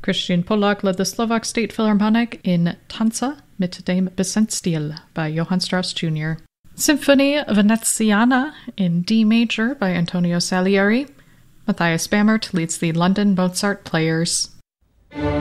Christian Pollack led the Slovak State Philharmonic in Tanza mit dem Besenstiel by Johann Strauss Jr. Symphonie Veneziana in D major by Antonio Salieri. Matthias Bammert leads the London Mozart Players.